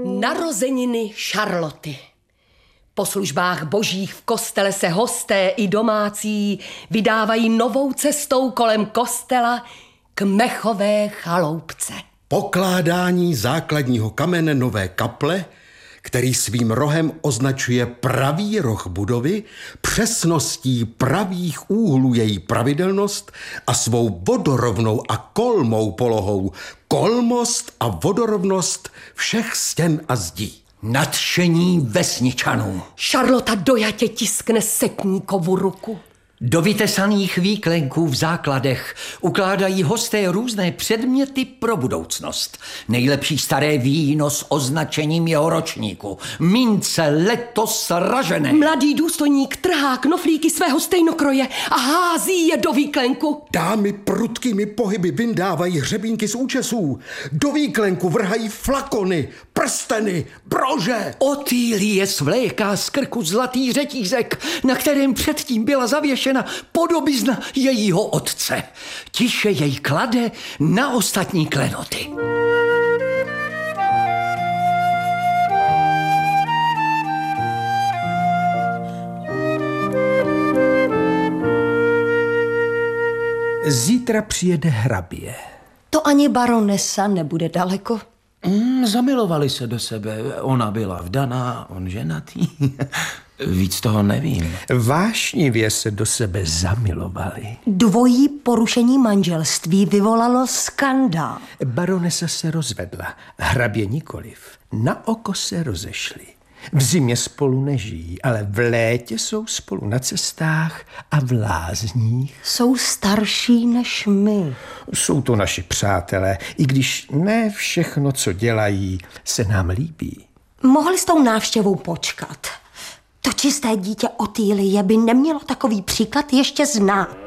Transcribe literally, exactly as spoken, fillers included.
Narozeniny Charloty. Po službách božích v kostele se hosté i domácí vydávají novou cestou kolem kostela k mechové chaloupce. Pokládání základního kamene nové kaple, který svým rohem označuje pravý roh budovy, přesností pravých úhlů její pravidelnost a svou vodorovnou a kolmou polohou kolmost a vodorovnost všech stěn a zdí. Nadšení vesničanů. Charlota dojatě tiskne setníkovu ruku. Do vytesaných výklenků v základech ukládají hosté různé předměty pro budoucnost. Nejlepší staré víno s označením jeho ročníku. Mince letos ražené. Mladý důstojník trhá knoflíky svého stejnokroje a hází je do výklenku. Dámy prudkými pohyby vyndávají hřebínky z účesů. Do výklenku vrhají flakony, prsteny, brože. Otýlie svléká z krku zlatý řetízek, na kterém předtím byla zavěšena podobizna jejího otce. Tiše jej klade na ostatní klenoty. Zítra přijede hrabě. To ani baronesa nebude daleko. Mm, zamilovali se do sebe. Ona byla vdaná, on ženatý. Víc toho nevím. Vášnivě se do sebe zamilovali. Dvojí porušení manželství vyvolalo skandál. Baronesa se rozvedla, hrabě nikoliv. Na oko se rozešli. V zimě spolu nežijí, ale v létě jsou spolu na cestách a v lázních. Jsou starší než my. Jsou to naši přátelé, i když ne všechno, co dělají, se nám líbí. Mohli s tou návštěvou počkat. To čisté dítě Otýlie by nemělo takový příklad ještě znát.